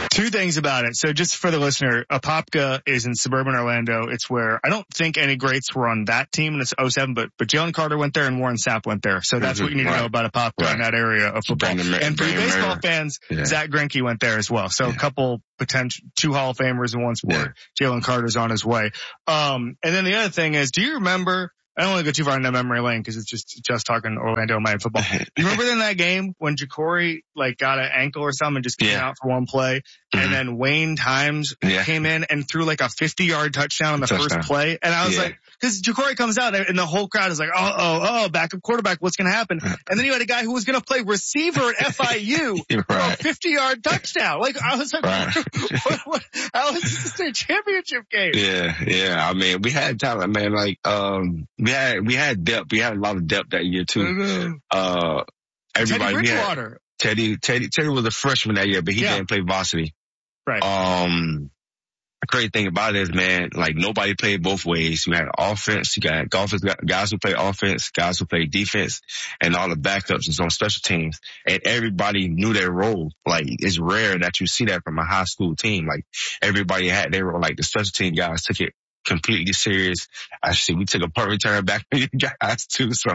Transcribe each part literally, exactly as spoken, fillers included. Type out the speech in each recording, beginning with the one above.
Two things about it. So just for the listener, Apopka is in suburban Orlando. It's where I don't think any greats were on that team in oh seven, but, but Jalen Carter went there and Warren Sapp went there. So that's mm-hmm. what you need right. to know about Apopka right. in that area of football. Them, and for baseball Murray. fans, yeah. Zach Greinke went there as well. So yeah. a couple potential, two Hall of Famers in one sport. Yeah. Jalen Carter's on his way. Um, and then the other thing is, do you remember, I don't want to go too far into memory lane because it's just just talking Orlando Miami football. You remember in that game when Ja'Cory like got an ankle or something and just came yeah. out for one play, mm-hmm. and then Wayne Times yeah. came in and threw like a fifty-yard touchdown on the touchdown. first play, and I was yeah. like, because Ja'Cory comes out and the whole crowd is like, oh oh oh, backup quarterback, what's going to happen? And then you had a guy who was going to play receiver at F I U right. for a fifty-yard touchdown. Like I was like, right. what, what, how is this a state championship game? Yeah, yeah. I mean, we had talent, man. Like um. We had, we had depth. We had a lot of depth that year too. Mm-hmm. Uh, everybody, Teddy Bridgewater. Teddy, Teddy, Teddy was a freshman that year, but he yeah. didn't play varsity. Right. Um, the crazy thing about it is, man, like nobody played both ways. You had offense, you got golfers, guys who play offense, guys who play defense, and all the backups was on special teams. And everybody knew their role. Like it's rare that you see that from a high school team. Like everybody had their role. Like the special team guys took it completely serious. Actually, we took a punt return back for you guys too. So,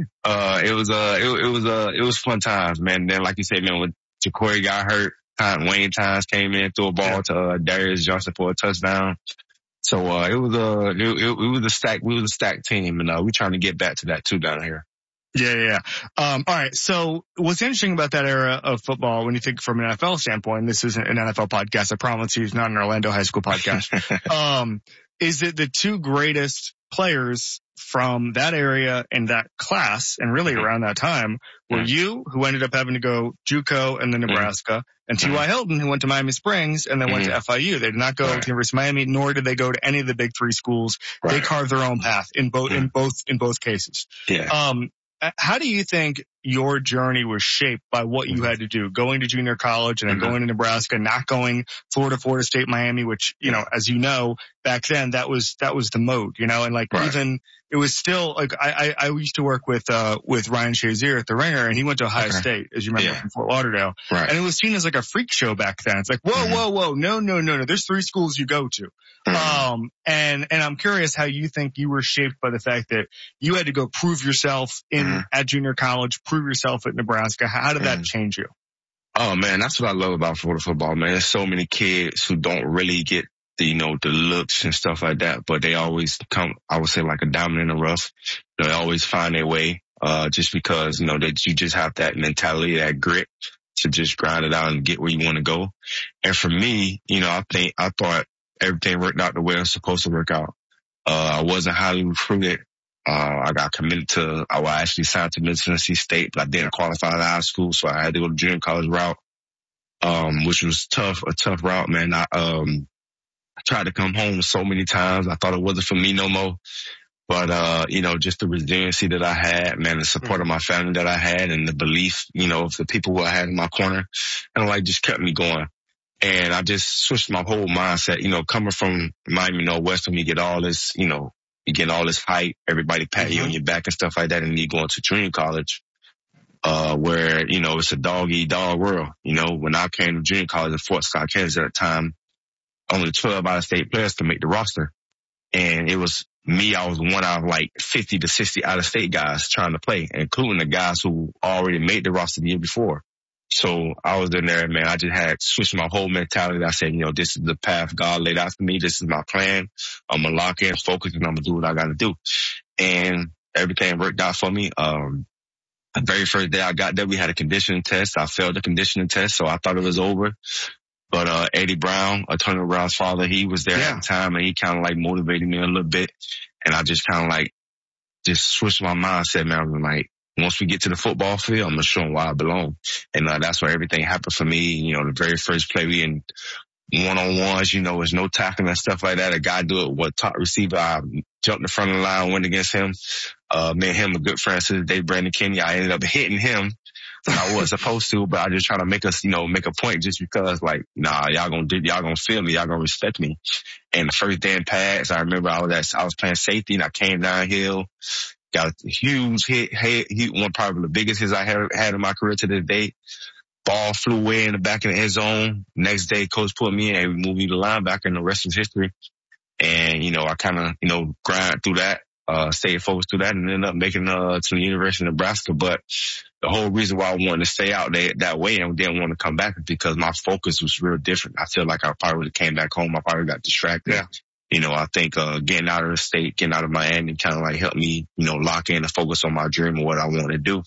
uh, it was, uh, it, it was, uh, it was fun times, man. And then, like you said, man, when Ja'Cory got hurt, Wayne Times came in, threw a ball yeah. to, uh, Darius Johnson for a touchdown. So, uh, it was, uh, it, it, it was a stack, we was a stacked team, and, uh, we're trying to get back to that too down here. Yeah, yeah. Um, all right. So what's interesting about that era of football, when you think from an N F L standpoint, this isn't an N F L podcast, I promise you, it's not an Orlando high school podcast. um, is that the two greatest players from that area and that class, and really around that time, were mm-hmm. you, who ended up having to go JUCO and then Nebraska, mm-hmm. and T Y. Hilton, who went to Miami Springs and then mm-hmm. went to F I U. They did not go right. to the University of Miami, nor did they go to any of the big three schools. Right. They carved their own path in both, mm-hmm. in both, in both cases. Yeah. Um, how do you think your journey was shaped by what you had to do, going to junior college and then mm-hmm. going to Nebraska, not going Florida, Florida State, Miami, which, you know, as you know, back then that was, that was the mode, you know, and like right. even it was still like, I, I, I used to work with, uh, with Ryan Shazier at the Ringer, and he went to Ohio okay. State, as you remember, yeah. from Fort Lauderdale. Right. And it was seen as like a freak show back then. It's like, whoa, mm-hmm. whoa, whoa, no, no, no, no. There's three schools you go to. Mm-hmm. Um, and, and I'm curious how you think you were shaped by the fact that you had to go prove yourself in, mm-hmm. at junior college, prove yourself at Nebraska. How did that mm-hmm. change you? Oh man, that's what I love about Florida football, man. There's so many kids who don't really get the, you know, the looks and stuff like that, but they always come, I would say, like a diamond in the rough. They always find their way, uh, just because, you know, that you just have that mentality, that grit to just grind it out and get where you want to go. And for me, you know, I think, I thought everything worked out the way it was supposed to work out. Uh, I wasn't highly recruited. Uh, I got committed to, I was actually signed to Middle Tennessee State, but I didn't qualify to high school, so I had to go to junior college route, um, which was tough, a tough route, man. I, um, I tried to come home so many times. I thought it wasn't for me no more. But, uh, you know, just the resiliency that I had, man, the support of my family that I had, and the belief, you know, of the people who I had in my corner, and like just kept me going. And I just switched my whole mindset, you know, coming from Miami Northwest, when you get all this, you know, you get all this hype, everybody pat you on your back and stuff like that, and you go into junior college, uh, where, you know, it's a dog-eat-dog world. You know, when I came to junior college in Fort Scott, Kansas at the time, only twelve out-of-state players could make the roster. And it was me, I was one out of like fifty to sixty out-of-state guys trying to play, including the guys who already made the roster the year before. So I was in there, man. I just had switched my whole mentality. I said, you know, this is the path God laid out for me. This is my plan. I'm going to lock in, focus, and I'm going to do what I got to do. And everything worked out for me. Um, the very first day I got there, we had a conditioning test. I failed the conditioning test, so I thought it was over. But, uh, Eddie Brown, Antonio Brown's father, he was there yeah. at the time, and he kind of like motivated me a little bit. And I just kind of like just switched my mindset, man. I was like, once we get to the football field, I'm going to show them why I belong. And uh, that's where everything happened for me. You know, the very first play, we in one-on-ones, you know, there's no tackling and stuff like that. A guy do it with top receiver. I jumped in front of the line, went against him. Uh, me and him a good friends to this day, Brandon Kenny. I ended up hitting him when I wasn't supposed to, but I just trying to make us, you know, make a point just because, like, nah, y'all gonna do, y'all gonna feel me, y'all gonna respect me. And the first damn pass, I remember I was at, I was playing safety and I came downhill. Got a huge hit, hit, hit, one probably the biggest hits I had, had in my career to this day. ball flew way in the back of the end zone. Next day, coach put me in and moved me to linebacker, and the rest is history. And, you know, I kind of, you know, grind through that, uh, stayed focused through that, and ended up making, uh, to the University of Nebraska. But the whole reason why I wanted to stay out there that way and didn't want to come back is because my focus was real different. I feel like I probably would have came back home. I probably got distracted. Yeah. You know, I think, uh, getting out of the state, getting out of Miami kind of like helped me, you know, lock in and focus on my dream and what I want to do.